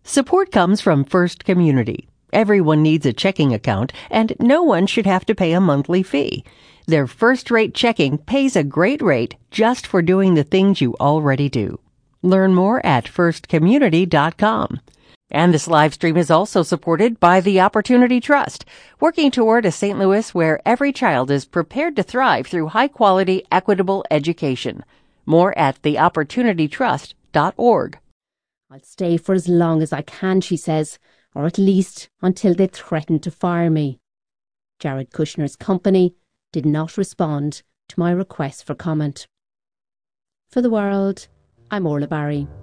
Support comes from First Community. Everyone needs a checking account, and no one should have to pay a monthly fee. Their first-rate checking pays a great rate just for doing the things you already do. Learn more at firstcommunity.com. And this live stream is also supported by the Opportunity Trust, working toward a St. Louis where every child is prepared to thrive through high-quality, equitable education. More at theopportunitytrust.org. I'll stay for as long as I can, she says, or at least until they threaten to fire me. Jared Kushner's company did not respond to my request for comment. For The World, I'm Orla Barry.